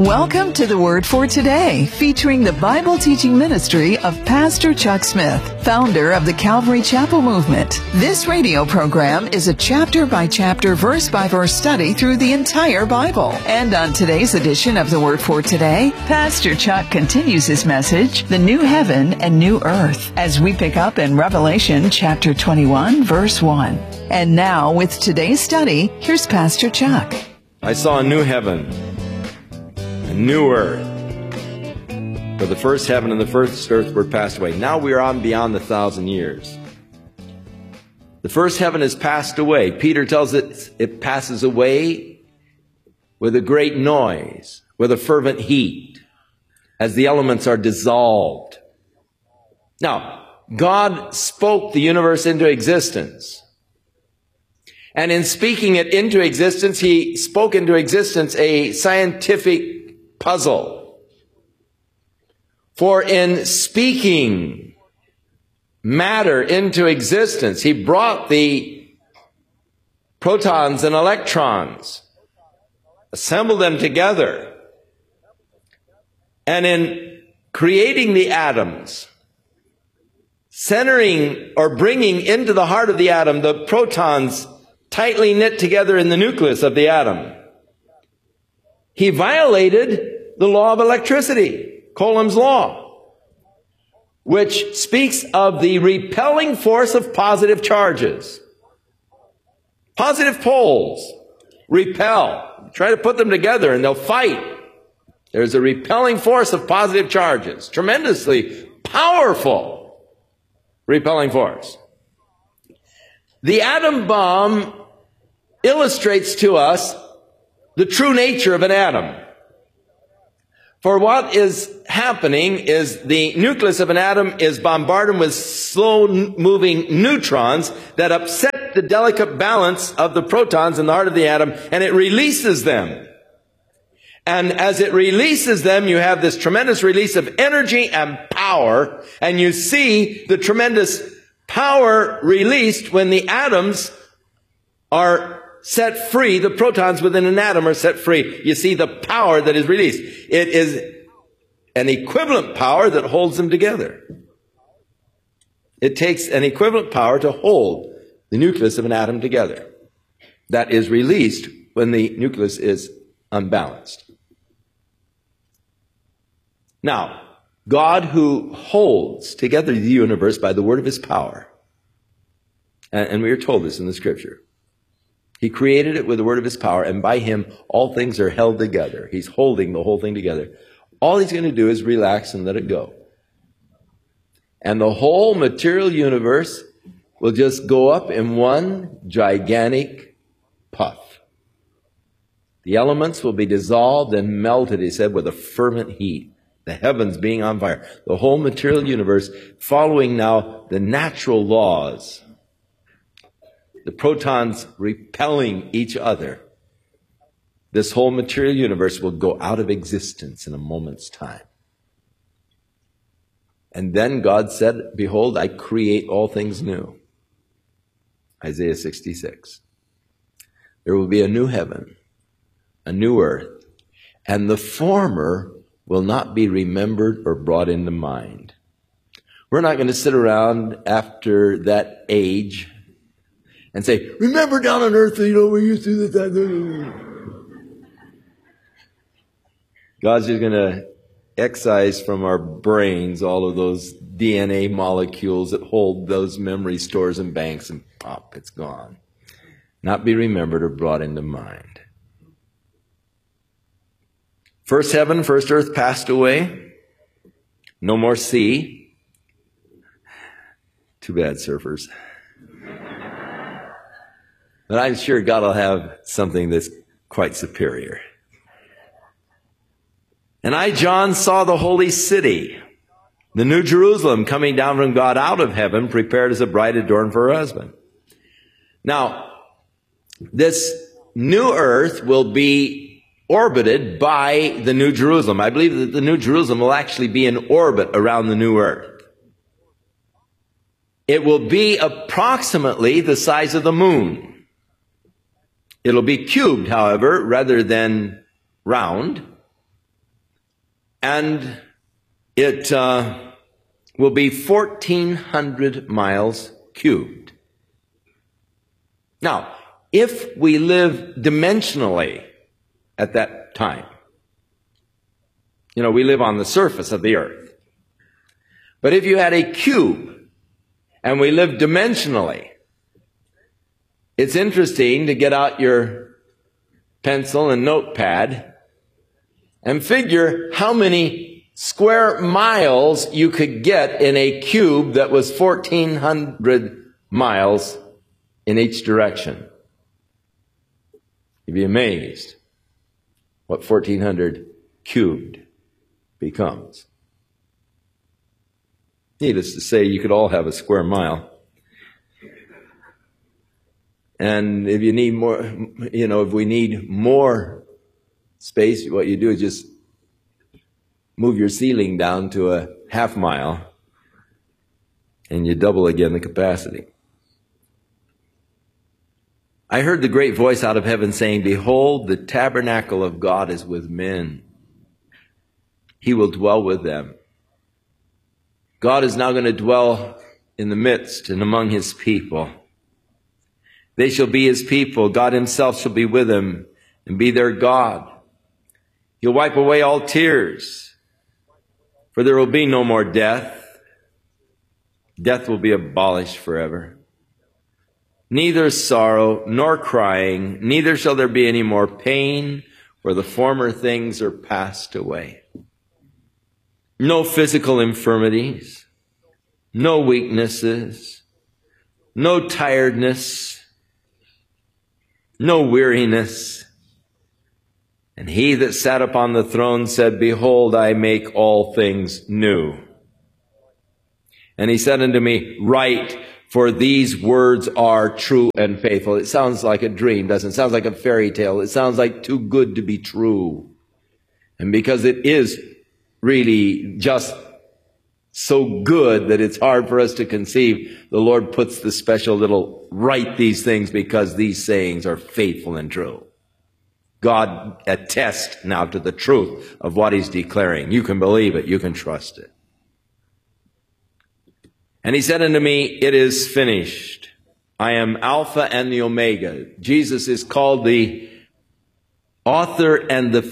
Welcome to the Word for Today, featuring the Bible teaching ministry of Pastor Chuck Smith, founder of the Calvary Chapel Movement. This radio program is a chapter-by-chapter, verse-by-verse study through the entire Bible. And on today's edition of the Word for Today, Pastor Chuck continues his message, The New Heaven and New Earth, as we pick up in Revelation chapter 21, verse 1. And now, with today's study, here's Pastor Chuck. I saw a new heaven, a new earth. For the first heaven and the first earth were passed away. Now we are on beyond the 1,000 years. The first heaven has passed away. Peter tells us it passes away with a great noise, with a fervent heat, as the elements are dissolved. Now, God spoke the universe into existence. And in speaking it into existence, He spoke into existence a scientific puzzle. For in speaking matter into existence, He brought the protons and electrons, assembled them together, and in creating the atoms, centering or bringing into the heart of the atom the protons tightly knit together in the nucleus of the atom, He violated the law of electricity, Coulomb's law, which speaks of the repelling force of positive charges. Positive poles repel. Try to put them together and they'll fight. There's a repelling force of positive charges. Tremendously powerful repelling force. The atom bomb illustrates to us the true nature of an atom. For what is happening is the nucleus of an atom is bombarded with slow-moving neutrons that upset the delicate balance of the protons in the heart of the atom, and it releases them. And as it releases them, you have this tremendous release of energy and power, and you see the tremendous power released when the atoms are set free. The protons within an atom are set free. You see the power that is released. It is an equivalent power that holds them together. It takes an equivalent power to hold the nucleus of an atom together. That is released when the nucleus is unbalanced. Now, God, who holds together the universe by the word of His power, and we are told this in the Scripture, He created it with the word of His power, and by Him all things are held together. He's holding the whole thing together. All He's going to do is relax and let it go. And the whole material universe will just go up in one gigantic puff. The elements will be dissolved and melted, He said, with a fervent heat. The heavens being on fire. The whole material universe following now the natural laws. The protons repelling each other. This whole material universe will go out of existence in a moment's time. And then God said, Behold, I create all things new. Isaiah 66. There will be a new heaven, a new earth, and the former will not be remembered or brought into mind. We're not going to sit around after that age and say, remember down on earth, we used to do that. God's just going to excise from our brains all of those DNA molecules that hold those memory stores and banks, and pop, it's gone. Not be remembered or brought into mind. First heaven, first earth passed away. No more sea. Too bad, surfers. But I'm sure God will have something that's quite superior. And I, John, saw the holy city, the New Jerusalem, coming down from God out of heaven, prepared as a bride adorned for her husband. Now, this new earth will be orbited by the New Jerusalem. I believe that the New Jerusalem will actually be in orbit around the new earth. It will be approximately the size of the moon. It'll be cubed, however, rather than round. And it will be 1,400 miles cubed. Now, if we live dimensionally at that time, we live on the surface of the earth. But if you had a cube and we live dimensionally, it's interesting to get out your pencil and notepad and figure how many square miles you could get in a cube that was 1,400 miles in each direction. You'd be amazed what 1,400 cubed becomes. Needless to say, you could all have a square mile. And if you need more, if we need more space, what you do is just move your ceiling down to a half mile and you double again the capacity. I heard the great voice out of heaven saying, "Behold, the tabernacle of God is with men. He will dwell with them." God is now going to dwell in the midst and among his people. They shall be his people. God himself shall be with them and be their God. He'll wipe away all tears, for there will be no more death. Death will be abolished forever. Neither sorrow nor crying, neither shall there be any more pain, for the former things are passed away. No physical infirmities, no weaknesses, no tiredness, no weariness. And he that sat upon the throne said, "Behold, I make all things new." And he said unto me, "Write, for these words are true and faithful." It sounds like a dream, doesn't it? It sounds like a fairy tale. It sounds like too good to be true. And because it is really just so good that it's hard for us to conceive, the Lord puts the special little "write these things," because these sayings are faithful and true. God attests now to the truth of what he's declaring. You can believe it. You can trust it. And he said unto me, "It is finished. I am Alpha and the Omega." Jesus is called the author and the